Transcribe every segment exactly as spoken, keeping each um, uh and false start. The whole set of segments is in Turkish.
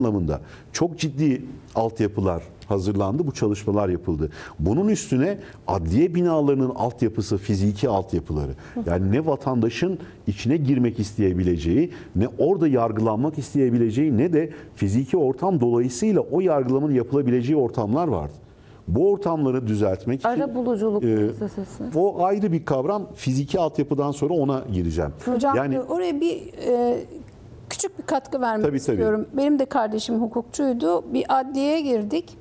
anlamında çok ciddi altyapılar hazırlandı, bu çalışmalar yapıldı. Bunun üstüne adliye binalarının altyapısı, fiziki altyapıları. Yani ne vatandaşın içine girmek isteyebileceği, ne orada yargılanmak isteyebileceği, ne de fiziki ortam dolayısıyla o yargılamanın yapılabileceği ortamlar vardı. Bu ortamları düzeltmek için Arabuluculuk e, müessesesi. o ayrı bir kavram. Fiziki altyapıdan sonra ona gireceğim. Hocam Yani oraya bir e, küçük bir katkı vermek Tabii, tabii. istiyorum. Benim de kardeşim hukukçuydu. Bir adliyeye girdik.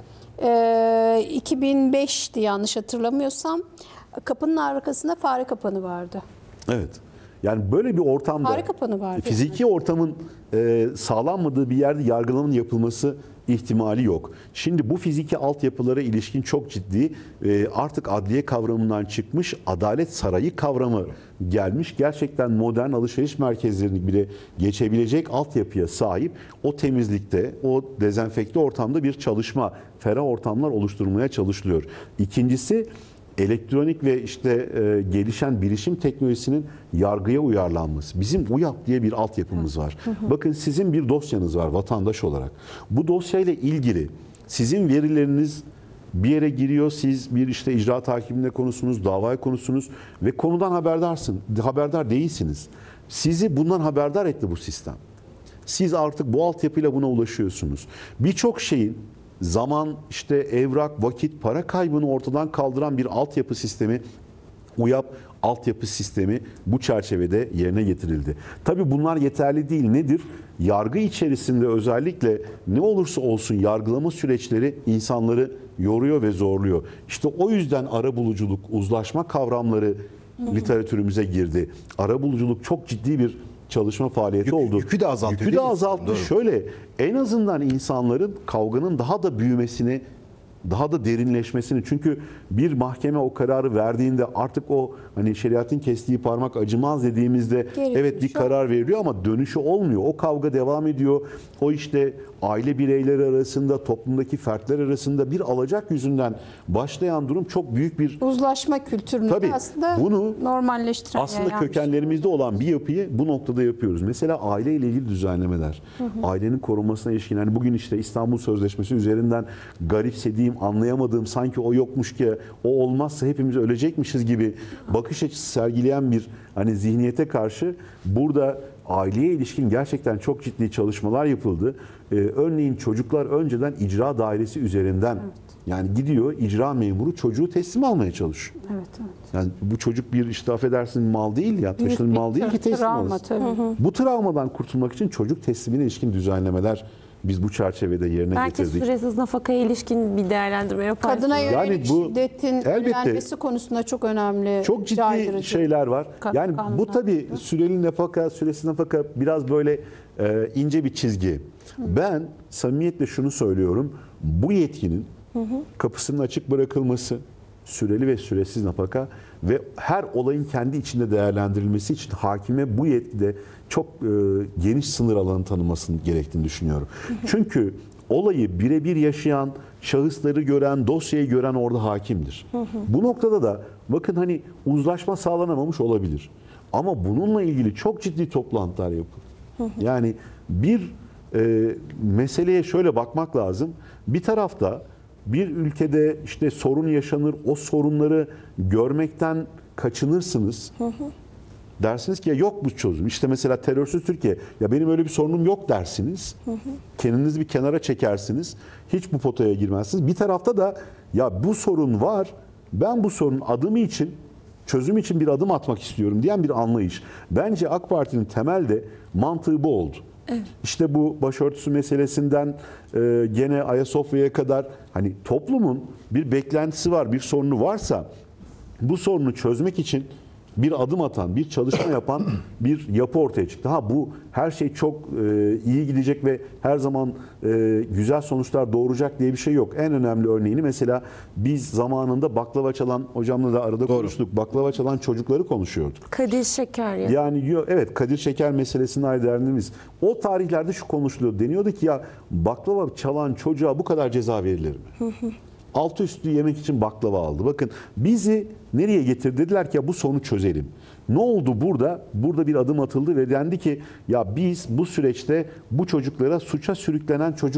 E, iki bin beşti yanlış hatırlamıyorsam. Kapının arkasında fare kapanı vardı. evet. Yani böyle bir ortamda Fare kapanı vardı. fiziki ortamın e, sağlanmadığı bir yerde yargılamanın yapılması ihtimali yok. Şimdi bu fiziki altyapılara ilişkin çok ciddi e, artık adliye kavramından çıkmış adalet sarayı kavramı gelmiş. Gerçekten modern alışveriş merkezlerini bile geçebilecek altyapıya sahip, o temizlikte, o dezenfekte ortamda bir çalışma, ferah ortamlar oluşturmaya çalışılıyor. İkincisi, elektronik ve işte e, gelişen bilişim teknolojisinin yargıya uyarlanması. Bizim UYAP diye bir altyapımız var. Hı hı. Bakın, sizin bir dosyanız var vatandaş olarak. Bu dosyayla ilgili sizin verileriniz bir yere giriyor. Siz bir işte icra takibinde konusunuz, davaya konusunuz ve konudan haberdarsın, haberdar değilsiniz. Sizi bundan haberdar etti bu sistem. Siz artık bu altyapıyla buna ulaşıyorsunuz. Birçok şeyin zaman, işte evrak, vakit, para kaybını ortadan kaldıran bir altyapı sistemi, UYAP altyapı sistemi bu çerçevede yerine getirildi. Tabii bunlar yeterli değil. Nedir? Yargı içerisinde özellikle ne olursa olsun yargılama süreçleri insanları yoruyor ve zorluyor. İşte o yüzden arabuluculuk, uzlaşma kavramları literatürümüze girdi. Arabuluculuk çok ciddi bir çalışma faaliyeti Yük, oldu. Yükü de azaltıyor. Yükü de azalttı. Doğru. Şöyle, en azından insanların kavganın daha da büyümesini, daha da derinleşmesini, çünkü bir mahkeme o kararı verdiğinde artık o hani şeriatın kestiği parmak acımaz dediğimizde Geri evet bir dönüşü karar veriliyor ama dönüşü olmuyor. O kavga devam ediyor. O işte aile bireyleri arasında, toplumdaki fertler arasında bir alacak yüzünden başlayan durum çok büyük bir Uzlaşma kültürünü Tabii, de aslında bunu normalleştiren, aslında yayan bir şey. kökenlerimizde olan bir yapıyı bu noktada yapıyoruz. Mesela aile ile ilgili düzenlemeler, hı hı. ailenin korunmasına ilişkin. Yani bugün işte İstanbul Sözleşmesi üzerinden garipsediğim, anlayamadığım, sanki o yokmuş ki, o olmazsa hepimiz ölecekmişiz gibi bakış açısı sergileyen bir hani zihniyete karşı burada aileye ilişkin gerçekten çok ciddi çalışmalar yapıldı. Ee, örneğin çocuklar önceden icra dairesi üzerinden, evet. yani gidiyor icra memuru çocuğu teslim almaya çalışıyor. Evet, evet. Yani bu çocuk bir işte affedersin mal değil ya, taşınan mal değil ki teslim Travma, alınsın. tabii. Hı hı. Bu travmadan kurtulmak için çocuk teslimine ilişkin düzenlemeler biz bu çerçevede yerine Belki getirdik. süresiz nafakaya ilişkin bir değerlendirme yaparsınız. Kadına Yani yönelik bu şiddetin elbette önlenmesi konusunda çok önemli. çok ciddi caydırıcı şeyler var. Yani bu kanunlar. tabii süreli nafaka, süresiz nafaka biraz böyle e, ince bir çizgi. Hı. Ben samimiyetle şunu söylüyorum. Bu yetkinin hı hı. kapısının açık bırakılması, süreli ve süresiz nafaka ve her olayın kendi içinde değerlendirilmesi için hakime bu yetkide çok e, geniş sınır alanı tanımasının gerektiğini düşünüyorum. Hı hı. Çünkü olayı birebir yaşayan, şahısları gören, dosyayı gören orada hakimdir. Hı hı. Bu noktada da bakın hani uzlaşma sağlanamamış olabilir. Ama bununla ilgili çok ciddi toplantılar yapıldı. Hı hı. Yani bir e, meseleye şöyle bakmak lazım. Bir tarafta bir ülkede işte sorun yaşanır, o sorunları görmekten kaçınırsınız. Hı hı. Dersiniz ki ya yok bu çözüm. İşte mesela terörsüz Türkiye. Ya benim öyle bir sorunum yok dersiniz. Hı hı. Kendinizi bir kenara çekersiniz. Hiç bu potaya girmezsiniz. Bir tarafta da ya bu sorun var. Ben bu sorunun adımı için, çözüm için bir adım atmak istiyorum diyen bir anlayış. Bence AK Parti'nin temelde mantığı bu oldu. Evet. İşte bu başörtüsü meselesinden e, gene Ayasofya'ya kadar hani toplumun bir beklentisi var, bir sorunu varsa bu sorunu çözmek için bir adım atan, bir çalışma yapan bir yapı ortaya çıktı. Ha bu her şey çok e, iyi gidecek ve her zaman e, güzel sonuçlar doğuracak diye bir şey yok. En önemli örneğini mesela biz zamanında baklava çalan, hocamla da arada Doğru. konuştuk. Baklava çalan çocukları konuşuyorduk. Kadir Şeker ya. Yani evet, Kadir Şeker meselesini ayrı değerlendirmemiz. O tarihlerde şu konuşuluyor. Deniyordu ki ya baklava çalan çocuğa bu kadar ceza verilir mi? Altı üstü yemek için baklava aldı. Bakın bizi nereye getirdi? Dediler ki ya bu sorunu çözelim. Ne oldu burada? Burada bir adım atıldı ve dendi ki ya biz bu süreçte bu çocuklara suça sürüklenen çocuk